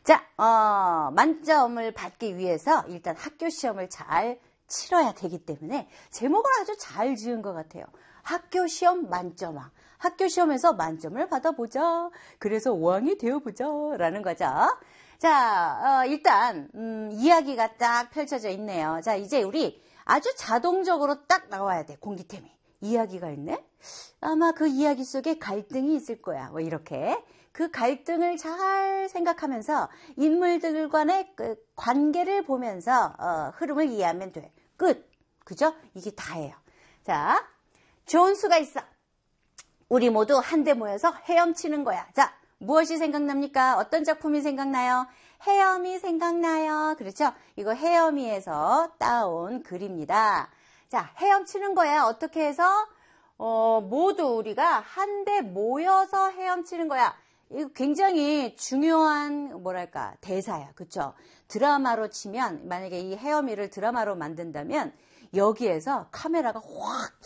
자, 만점을 받기 위해서 일단 학교 시험을 잘 치러야 되기 때문에 제목을 아주 잘 지은 것 같아요. 학교 시험 만점왕. 학교 시험에서 만점을 받아보자. 그래서 왕이 되어보자. 라는 거죠. 자, 일단, 이야기가 딱 펼쳐져 있네요. 자, 이제 우리 아주 자동적으로 딱 나와야 돼. 공기템이. 이야기가 있네? 아마 그 이야기 속에 갈등이 있을 거야. 뭐 이렇게. 그 갈등을 잘 생각하면서 인물들 간의 그 관계를 보면서 흐름을 이해하면 돼. 끝. 그죠? 이게 다예요. 자, 좋은 수가 있어. 우리 모두 한데 모여서 헤엄치는 거야. 자, 무엇이 생각납니까? 어떤 작품이 생각나요? 헤엄이 생각나요. 그렇죠? 이거 헤엄이에서 따온 글입니다. 자, 헤엄치는 거야. 어떻게 해서? 모두 우리가 한데 모여서 헤엄치는 거야. 이거 굉장히 중요한 뭐랄까 대사야. 그쵸? 드라마로 치면 만약에 이 헤엄이를 드라마로 만든다면 여기에서 카메라가 확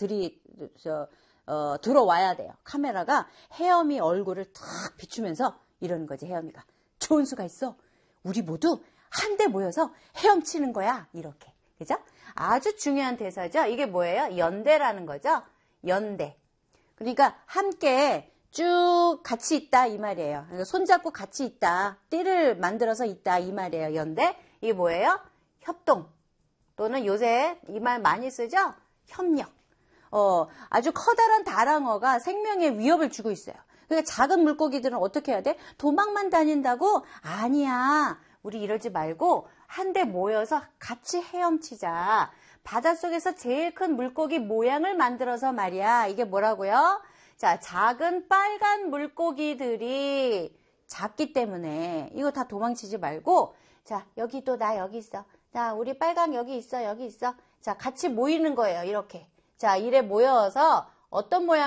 들어와야 돼요. 카메라가 헤엄이 얼굴을 탁 비추면서 이러는 거지. 헤엄이가 좋은 수가 있어. 우리 모두 한데 모여서 헤엄치는 거야. 이렇게. 그죠? 아주 중요한 대사죠. 이게 뭐예요? 연대라는 거죠. 연대. 그러니까 함께 쭉 같이 있다 이 말이에요. 그러니까 손잡고 같이 있다. 띠를 만들어서 있다 이 말이에요. 연대. 이게 뭐예요? 협동. 또는 요새 이 말 많이 쓰죠? 협력. 아주 커다란 다랑어가 생명에 위협을 주고 있어요. 그러니까 작은 물고기들은 어떻게 해야 돼? 도망만 다닌다고? 아니야. 우리 이러지 말고 한데 모여서 같이 헤엄치자. 바닷속에서 제일 큰 물고기 모양을 만들어서 말이야. 이게 뭐라고요? 자, 작은 빨간 물고기들이 작기 때문에 이거 다 도망치지 말고 자, 여기 또 나 여기 있어. 자, 우리 빨강 여기 있어. 여기 있어. 자, 같이 모이는 거예요. 이렇게. 자, 이래 모여서 어떤 모양